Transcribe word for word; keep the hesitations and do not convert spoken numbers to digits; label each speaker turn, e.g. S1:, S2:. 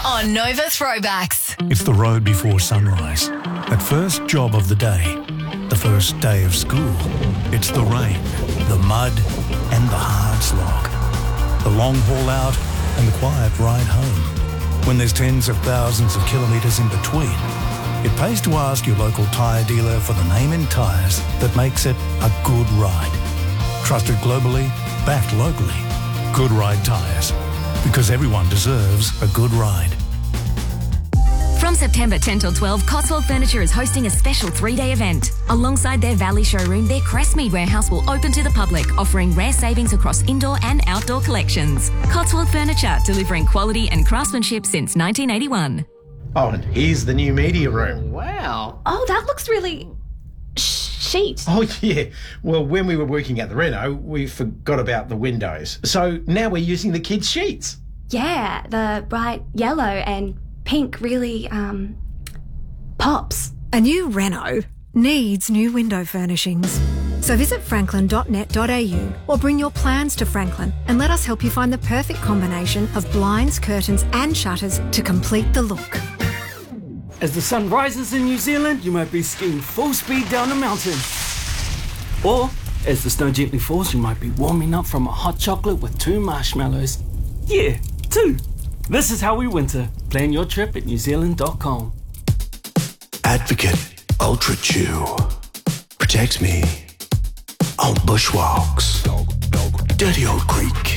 S1: on Nova Throwbacks.
S2: It's the road before sunrise. That first job of the day. The first day of school. It's the rain, the mud, and the hard slog. The long haul out and the quiet ride home. When there's tens of thousands of kilometres in between, it pays to ask your local tyre dealer for the name in tyres that makes it a good ride. Trusted globally, backed locally. Good Ride Tyres. Because everyone deserves a good ride.
S3: From September tenth till twelfth, Cotswold Furniture is hosting a special three-day event. Alongside their Valley showroom, their Crestmead warehouse will open to the public, offering rare savings across indoor and outdoor collections. Cotswold Furniture, delivering quality and craftsmanship since nineteen eighty-one.
S4: Oh, and here's the new media room.
S5: Wow.
S6: Oh, that looks really... chic.
S4: Oh, yeah. Well, when we were working at the reno, we forgot about the windows. So now we're using the kids' sheets.
S6: Yeah, the bright yellow and pink really, um, pops.
S7: A new reno needs new window furnishings. So visit franklin dot net dot a u or bring your plans to Franklin and let us help you find the perfect combination of blinds, curtains and shutters to complete the look.
S8: As the sun rises in New Zealand, you might be skiing full speed down a mountain. Or, as the snow gently falls, you might be warming up from a hot chocolate with two marshmallows. Yeah, two. This is how we winter. Plan your trip at new zealand dot com.
S9: Advocate Ultra Chew protects me on bushwalks, dirty old creek,